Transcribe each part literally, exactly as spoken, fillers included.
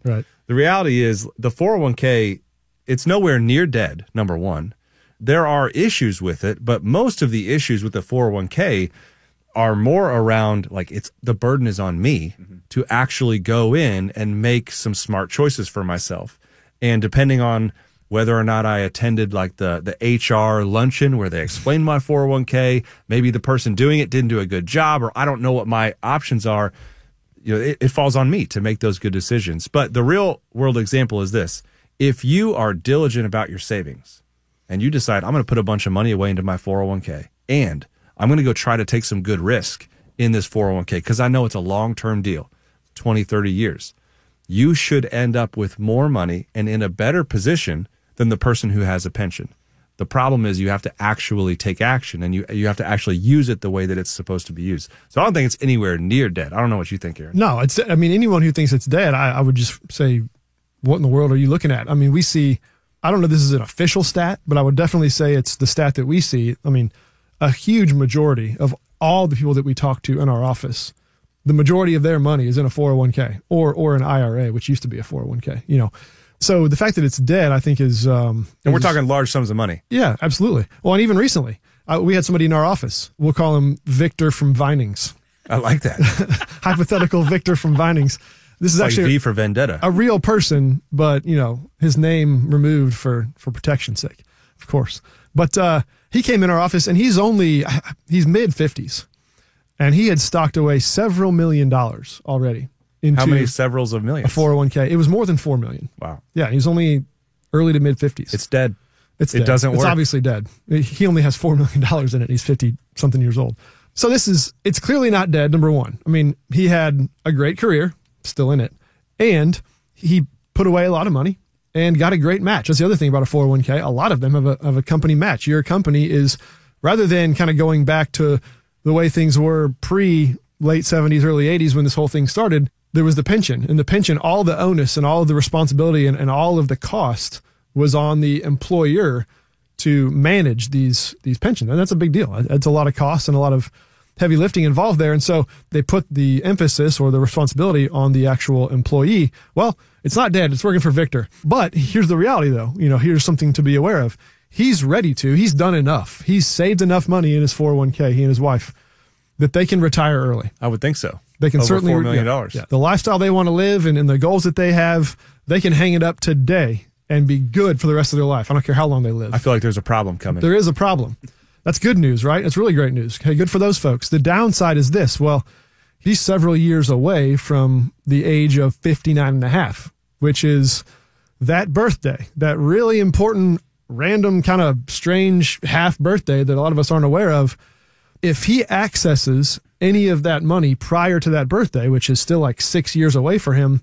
Right. The reality is the four oh one k, it's nowhere near dead, number one. There are issues with it, but most of the issues with the four oh one k are more around, like, it's the burden is on me mm-hmm. to actually go in and make some smart choices for myself. And depending on whether or not I attended like the, the H R luncheon where they explained my four oh one k, maybe the person doing it didn't do a good job, or I don't know what my options are. You know, it, it falls on me to make those good decisions. But the real world example is this. If you are diligent about your savings and you decide, I'm going to put a bunch of money away into my four oh one k and I'm going to go try to take some good risk in this four oh one k because I know it's a long-term deal, twenty, thirty years, you should end up with more money and in a better position than the person who has a pension. The problem is you have to actually take action, and you you have to actually use it the way that it's supposed to be used. So I don't think it's anywhere near dead. I don't know what you think, Aaron. No, it's. I mean, anyone who thinks it's dead, I, I would just say, what in the world are you looking at? I mean, we see, I don't know if this is an official stat, but I would definitely say it's the stat that we see. I mean, a huge majority of all the people that we talk to in our office, the majority of their money is in a four oh one k or or an I R A, which used to be a four oh one k, you know. So the fact that it's dead, I think, is... Um, and we're is, talking large sums of money. Yeah, absolutely. Well, and even recently, uh, we had somebody in our office. We'll call him Victor from Vinings. I like that. Hypothetical Victor from Vinings. This is it's actually like V for Vendetta. A real person, but, you know, his name removed for, for protection's sake, of course. But uh, he came in our office, and he's only... He's mid-fifties. And he had stocked away several million dollars already. Into How many severals of millions? A four oh one k. It was more than four million. Wow. Yeah, he's only early to mid fifties. It's dead. It's it dead. doesn't it's work. It's obviously dead. He only has four million dollars in it. He's fifty something years old. So this is, it's clearly not dead, number one. I mean, he had a great career, still in it, and he put away a lot of money and got a great match. That's the other thing about a four oh one k. A lot of them have a, have a company match. Your company is, rather than kind of going back to the way things were pre late seventies, early eighties when this whole thing started, there was the pension, and the pension, all the onus and all of the responsibility and, and all of the cost was on the employer to manage these these pensions. And that's a big deal. It's a lot of cost and a lot of heavy lifting involved there. And so they put the emphasis or the responsibility on the actual employee. Well, it's not dead. It's working for Victor. But here's the reality, though. You know, here's something to be aware of. He's ready to. He's done enough. He's saved enough money in his four oh one k, he and his wife, that they can retire early. I would think so. They can Over certainly four million dollars. Yeah, yeah. The lifestyle they want to live and, and the goals that they have, they can hang it up today and be good for the rest of their life. I don't care how long they live. I feel like there's a problem coming. There is a problem. That's good news, right? It's really great news. Okay, good for those folks. The downside is this. Well, he's several years away from the age of fifty-nine and a half, which is that birthday, that really important, random, kind of strange half birthday that a lot of us aren't aware of. If he accesses any of that money prior to that birthday, which is still like six years away for him,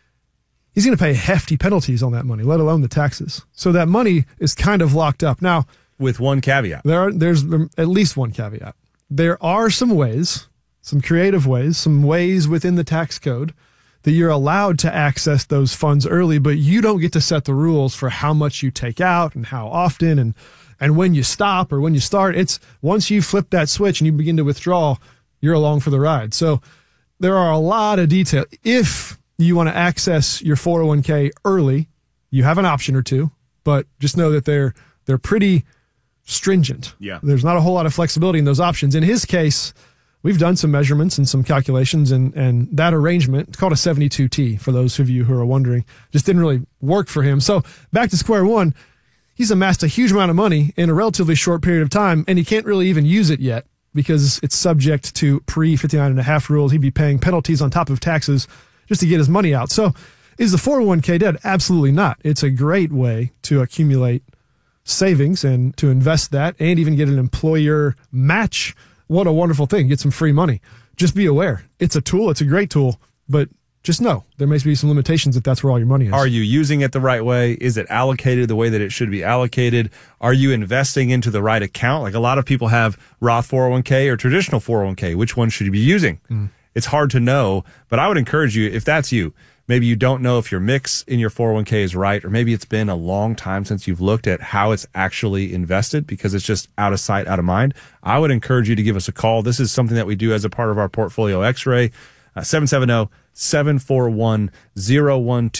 he's going to pay hefty penalties on that money, let alone the taxes. So that money is kind of locked up. Now, with one caveat. There are, there's at least one caveat. There are some ways, some creative ways, some ways within the tax code that you're allowed to access those funds early, but you don't get to set the rules for how much you take out and how often and And when you stop or when you start. It's once you flip that switch and you begin to withdraw, you're along for the ride. So there are a lot of detail. If you want to access your four oh one k early, you have an option or two, but just know that they're they're pretty stringent. Yeah. There's not a whole lot of flexibility in those options. In his case, we've done some measurements and some calculations, and, and that arrangement, it's called a seventy-two T for those of you who are wondering, just didn't really work for him. So back to square one. He's amassed a huge amount of money in a relatively short period of time, and he can't really even use it yet because it's subject to pre fifty-nine and a half rules. He'd be paying penalties on top of taxes just to get his money out. So is the four oh one k dead? Absolutely not. It's a great way to accumulate savings and to invest that and even get an employer match. What a wonderful thing. Get some free money. Just be aware. It's a tool. It's a great tool, but just know there may be some limitations if that's where all your money is. Are you using it the right way? Is it allocated the way that it should be allocated? Are you investing into the right account? Like a lot of people have Roth four oh one k or traditional four oh one k. Which one should you be using? Mm. It's hard to know, but I would encourage you, if that's you, maybe you don't know if your mix in your four oh one k is right, or maybe it's been a long time since you've looked at how it's actually invested because it's just out of sight, out of mind. I would encourage you to give us a call. This is something that we do as a part of our Portfolio X-Ray, uh, seven seven zero, seven four one, zero one two